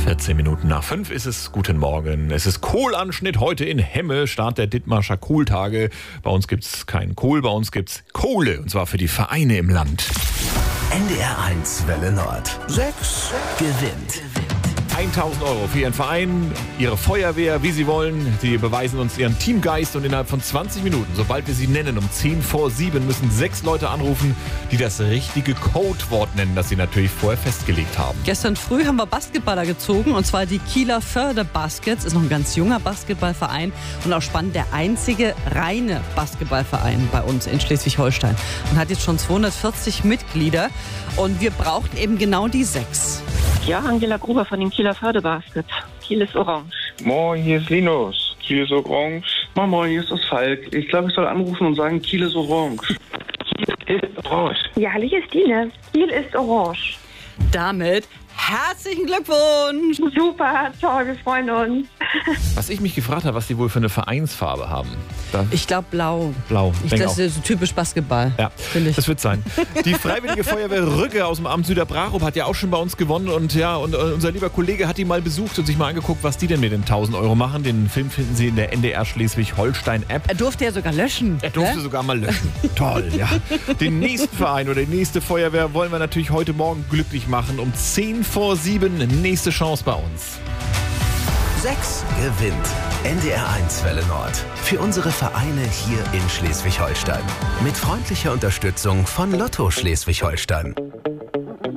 14 Minuten nach 5 ist es. Guten Morgen. Es ist Kohlanschnitt heute in Hemme, Start der Dithmarscher Kohltage. Bei uns gibt's keinen Kohl, bei uns gibt's Kohle. Und zwar für die Vereine im Land. NDR 1 Welle Nord. 6 gewinnt. 1.000 € für Ihren Verein, Ihre Feuerwehr, wie Sie wollen. Sie beweisen uns Ihren Teamgeist und innerhalb von 20 Minuten, sobald wir Sie nennen, um 10 vor 7, müssen 6 Leute anrufen, die das richtige Codewort nennen, das Sie natürlich vorher festgelegt haben. Gestern früh haben wir Basketballer gezogen, und zwar die Kieler Förde Baskets. Ist noch ein ganz junger Basketballverein und auch spannend, der einzige reine Basketballverein bei uns in Schleswig-Holstein. Und hat jetzt schon 240 Mitglieder, und wir brauchten eben genau die 6. Ja, Angela Gruber von den Kieler Förde Baskets. Kiel ist orange. Moin, hier ist Linus. Kiel ist orange. Moin, hier ist das Falk. Ich glaube, ich soll anrufen und sagen, Kiel ist orange. Kiel ist orange. Ja, hallo, hier ist Dine. Kiel ist orange. Damit herzlichen Glückwunsch! Super, toll, wir freuen uns. Was ich mich gefragt habe, was Sie wohl für eine Vereinsfarbe haben. Ich glaube blau. Blau. Das ist so typisch Basketball. Ja, finde ich. Das wird sein. Die Freiwillige Feuerwehr Rügge aus dem Amt Süderbrarup hat ja auch schon bei uns gewonnen. Und unser lieber Kollege hat die mal besucht und sich mal angeguckt, was die denn mit den 1.000 € machen. Den Film finden Sie in der NDR Schleswig-Holstein-App. Er durfte ja sogar löschen. Er durfte sogar mal löschen. Toll, ja. Den nächsten Verein oder die nächste Feuerwehr wollen wir natürlich heute Morgen glücklich machen. Um 10 vor 7, nächste Chance bei uns. 6 gewinnt. NDR 1 Welle Nord. Für unsere Vereine hier in Schleswig-Holstein. Mit freundlicher Unterstützung von Lotto Schleswig-Holstein.